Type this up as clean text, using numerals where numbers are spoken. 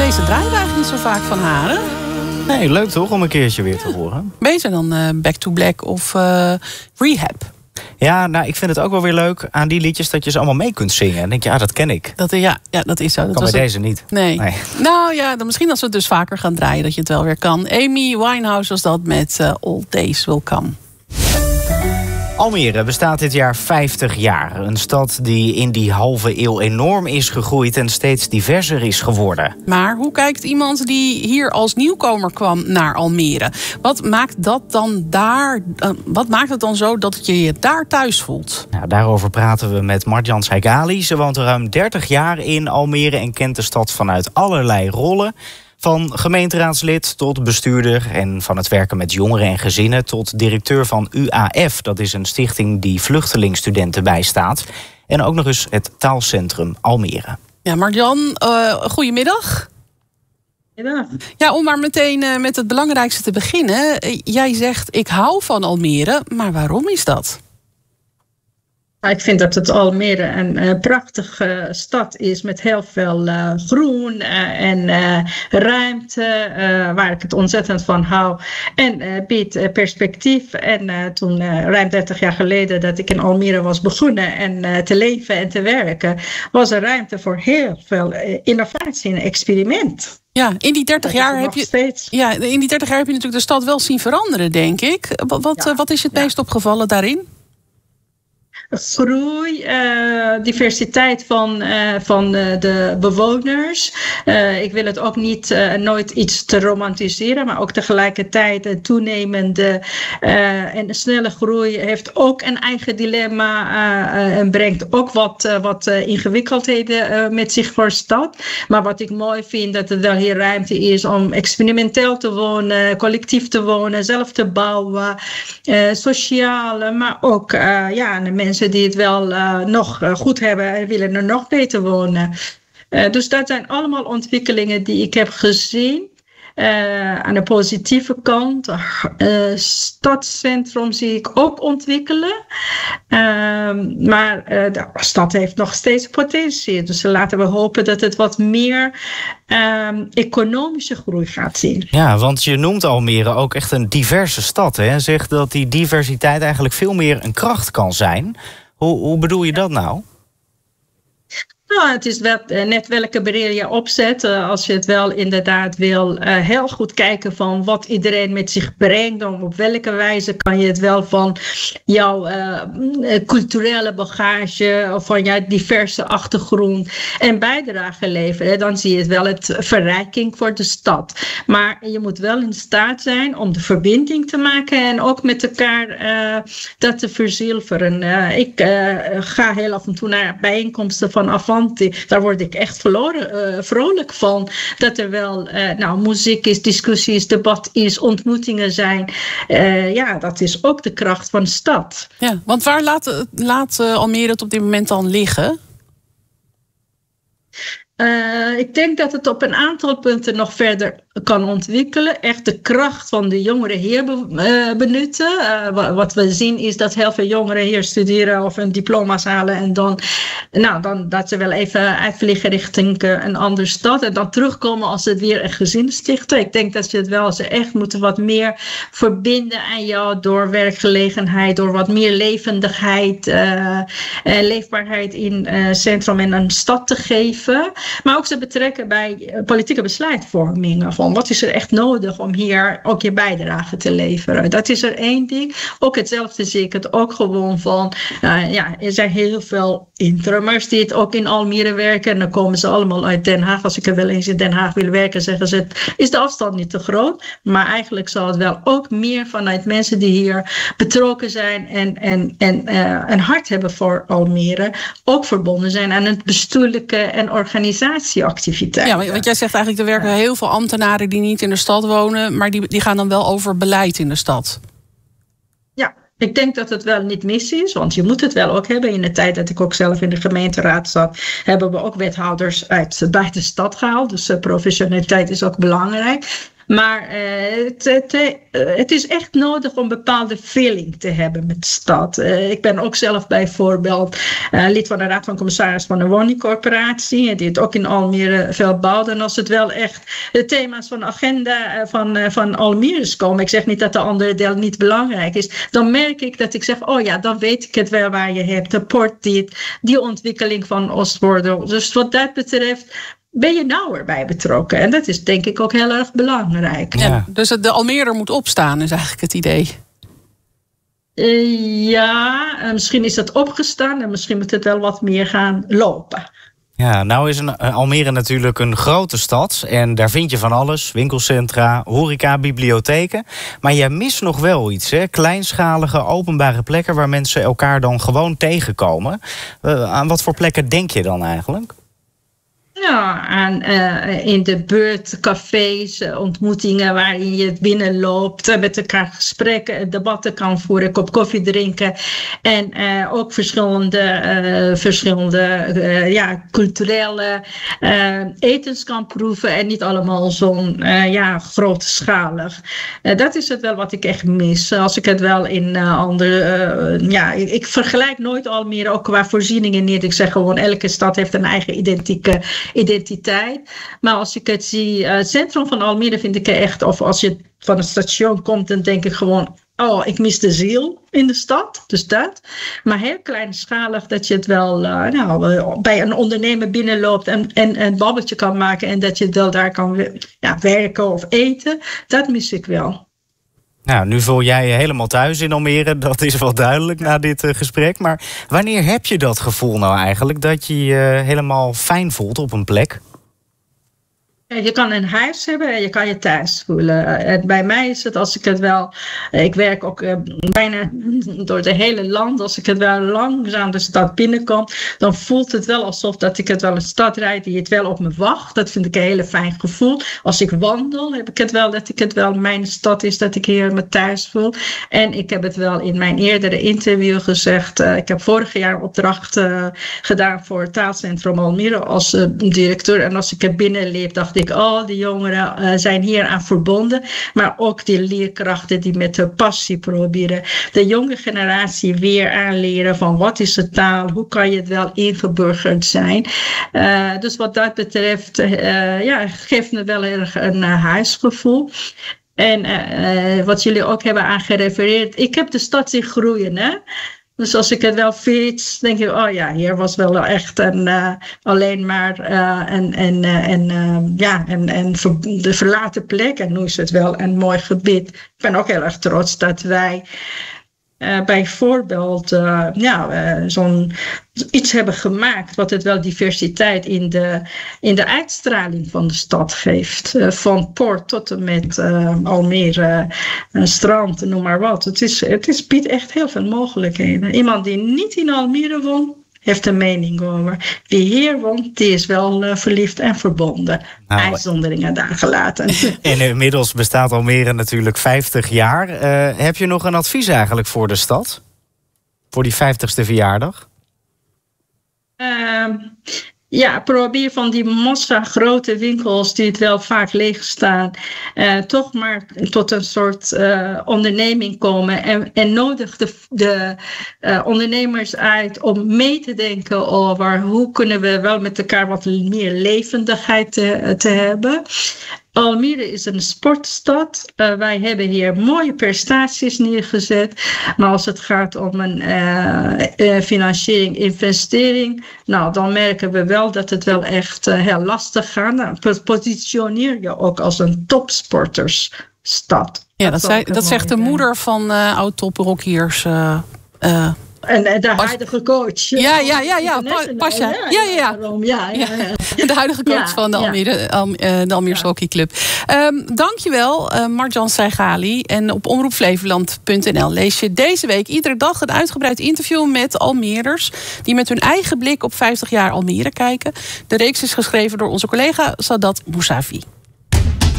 Deze draaien we eigenlijk niet zo vaak van haar, hè? Nee, leuk toch om een keertje weer te horen. Beter dan Back to Black of Rehab. Ja, nou, ik vind het ook wel weer leuk aan die liedjes dat je ze allemaal mee kunt zingen. En denk je, ja, dat ken ik. Dat is zo. Dat kan was bij deze niet. Nee. Nou ja, dan misschien als we het dus vaker gaan draaien dat je het wel weer kan. Amy Winehouse was dat met All Days Will Come. Almere bestaat dit jaar 50 jaar. Een stad die in die halve eeuw enorm is gegroeid en steeds diverser is geworden. Maar hoe kijkt iemand die hier als nieuwkomer kwam naar Almere? Wat maakt het dan zo dat je je daar thuis voelt? Nou, daarover praten we met Marjan Saigali. Ze woont er ruim 30 jaar in Almere en kent de stad vanuit allerlei rollen. Van gemeenteraadslid tot bestuurder en van het werken met jongeren en gezinnen tot directeur van UAF. Dat is een stichting die vluchtelingstudenten bijstaat. En ook nog eens het taalcentrum Almere. Ja, Marjan, goedemiddag. Goedemiddag. Ja, om maar meteen met het belangrijkste te beginnen. Jij zegt, ik hou van Almere, maar waarom is dat? Ik vind dat het Almere een prachtige stad is met heel veel groen en ruimte, waar ik het ontzettend van hou. En biedt perspectief. En toen ruim 30 jaar geleden dat ik in Almere was begonnen en te leven en te werken, was er ruimte voor heel veel innovatie en experiment. Ja, in die 30 jaar heb je natuurlijk de stad wel zien veranderen, denk ik. Wat is het meest opgevallen daarin? Groei, diversiteit van de bewoners. Ik wil het ook nooit iets te romantiseren, maar ook tegelijkertijd een toenemende en snelle groei heeft ook een eigen dilemma en brengt ook wat ingewikkeldheden met zich voor de stad. Maar wat ik mooi vind, dat er wel hier ruimte is om experimenteel te wonen, collectief te wonen, zelf te bouwen, sociale, maar ook de mensen die het wel nog goed hebben en willen er nog beter wonen. Dus dat zijn allemaal ontwikkelingen die ik heb gezien. Aan de positieve kant. Stadscentrum zie ik ook ontwikkelen. Maar de stad heeft nog steeds potentie. Dus laten we hopen dat het wat meer economische groei gaat zien. Ja, want je noemt Almere ook echt een diverse stad. Hè? En zegt dat die diversiteit eigenlijk veel meer een kracht kan zijn. Hoe bedoel je dat nou? Nou, het is net welke bril je opzet. Als je het wel inderdaad wil heel goed kijken van wat iedereen met zich brengt. Op welke wijze kan je het wel van jouw culturele bagage of van jouw diverse achtergrond en bijdrage leveren. Dan zie je het wel het verrijking voor de stad. Maar je moet wel in staat zijn om de verbinding te maken en ook met elkaar dat te verzilveren. Ik ga heel af en toe naar bijeenkomsten van Avanti. Daar word ik echt vrolijk van. Dat er wel muziek is, discussie is, debat is, ontmoetingen zijn. Dat is ook de kracht van de stad. Ja, want waar laat Almere het op dit moment dan liggen? Ik denk dat het op een aantal punten nog verder kan ontwikkelen. Echt de kracht van de jongeren hier benutten. Wat we zien is dat heel veel jongeren hier studeren of hun diploma's halen. En dan dat ze wel even uitvliegen richting een andere stad. En dan terugkomen als ze weer een gezin stichten. Ik denk dat ze echt moeten wat meer verbinden aan jou door werkgelegenheid. Door wat meer levendigheid en leefbaarheid in centrum en een stad te geven. Maar ook ze betrekken bij politieke besluitvorming. Van wat is er echt nodig om hier ook je bijdrage te leveren. Dat is er één ding. Ook hetzelfde zie ik het ook gewoon van. Er zijn heel veel interimers die het ook in Almere werken. En dan komen ze allemaal uit Den Haag. Als ik er wel eens in Den Haag wil werken, zeggen ze is de afstand niet te groot. Maar eigenlijk zal het wel ook meer vanuit mensen die hier betrokken zijn en een hart hebben voor Almere. Ook verbonden zijn aan het bestuurlijke en organisatieactiviteiten. Ja, want jij zegt eigenlijk er werken heel veel ambtenaren die niet in de stad wonen, maar die gaan dan wel over beleid in de stad. Ja, ik denk dat het wel niet mis is, want je moet het wel ook hebben. In de tijd dat ik ook zelf in de gemeenteraad zat, hebben we ook wethouders uit de stad gehaald. Dus professionaliteit is ook belangrijk. Maar het is echt nodig om een bepaalde feeling te hebben met de stad. Ik ben ook zelf bijvoorbeeld lid van de Raad van Commissaris van een woningcorporatie. Die het ook in Almere veel bouwt. En als het wel echt de thema's van de agenda van Almere komen. Ik zeg niet dat de andere deel niet belangrijk is. Dan merk ik dat ik zeg, oh ja, dan weet ik het wel waar je hebt. De port, die ontwikkeling van Oostwolders. Dus wat dat betreft ben je nauwer bij betrokken. En dat is denk ik ook heel erg belangrijk. Ja, dus de Almeerder moet opstaan, is eigenlijk het idee. Misschien is dat opgestaan en misschien moet het wel wat meer gaan lopen. Ja, nou is Almere natuurlijk een grote stad en daar vind je van alles. Winkelcentra, horeca, bibliotheken. Maar jij mist nog wel iets, hè? Kleinschalige openbare plekken waar mensen elkaar dan gewoon tegenkomen. Aan wat voor plekken denk je dan eigenlijk? Ja, in de buurt, cafés, ontmoetingen waarin je binnenloopt, met elkaar gesprekken, debatten kan voeren, een kop koffie drinken. En ook verschillende culturele etens kan proeven en niet allemaal zo'n grootschalig. Dat is het wel wat ik echt mis. Als ik het wel in andere... ik vergelijk nooit Almere, ook qua voorzieningen niet. Ik zeg gewoon, elke stad heeft een eigen identiteit. Maar als ik het zie, het centrum van Almere vind ik echt, of als je van het station komt, dan denk ik gewoon, oh, ik mis de ziel in de stad. Dus dat. Maar heel kleinschalig dat je het wel bij een ondernemer binnenloopt en een babbeltje kan maken en dat je wel daar kan werken of eten. Dat mis ik wel. Nou, nu voel jij je helemaal thuis in Almere. Dat is wel duidelijk na dit gesprek. Maar wanneer heb je dat gevoel nou eigenlijk? Dat je je helemaal fijn voelt op een plek? Je kan een huis hebben en je kan je thuis voelen. En bij mij is het, als ik het wel... Ik werk ook bijna door het hele land. Als ik het wel langzaam de stad binnenkom, dan voelt het wel alsof dat ik het wel een stad rijd die het wel op me wacht. Dat vind ik een hele fijn gevoel. Als ik wandel, heb ik het wel dat ik het wel mijn stad is, dat ik hier me thuis voel. En ik heb het wel in mijn eerdere interview gezegd. Ik heb vorig jaar opdracht gedaan voor het Taalcentrum Almere als directeur. En als ik er binnenliep, dacht ik, die jongeren zijn hier aan verbonden. Maar ook die leerkrachten die met hun passie proberen de jonge generatie weer aanleren van wat is de taal, hoe kan je het wel ingeburgerd zijn. Dus wat dat betreft geeft me wel erg een huisgevoel. En wat jullie ook hebben aangerefereerd, ik heb de stad zien groeien, hè. Dus als ik het wel fiets, denk ik, oh ja, hier was wel echt alleen maar de verlaten plek. En nu is het wel een mooi gebied. Ik ben ook heel erg trots dat wij bijvoorbeeld zo'n iets hebben gemaakt wat het wel diversiteit in de uitstraling van de stad geeft. Van Poort tot en met Almere, strand, noem maar wat. Het biedt echt heel veel mogelijkheden. Iemand die niet in Almere woont, heeft een mening over. Wie hier woont, die is wel verliefd en verbonden. Uitzonderingen daar gelaten. En inmiddels bestaat Almere natuurlijk 50 jaar. Heb je nog een advies eigenlijk voor de stad? Voor die 50ste verjaardag? Probeer van die massa grote winkels die het wel vaak leeg staan, toch maar tot een soort onderneming komen. En nodig de ondernemers uit om mee te denken over hoe kunnen we wel met elkaar wat meer levendigheid te hebben. Almere is een sportstad. Wij hebben hier mooie prestaties neergezet. Maar als het gaat om een financiering, investering, dan merken we wel dat het wel echt heel lastig gaat. Dan positioneer je ook als een topsportersstad. Ja, dat zegt de moeder van oud-toprockiers. En de huidige coach. Pasja. De huidige coach van de Almeerse hockeyclub. Dankjewel, Marjan Saigali. En op omroepflevoland.nl lees je deze week iedere dag een uitgebreid interview met Almeerders die met hun eigen blik op 50 jaar Almere kijken. De reeks is geschreven door onze collega Sadat Mousavi.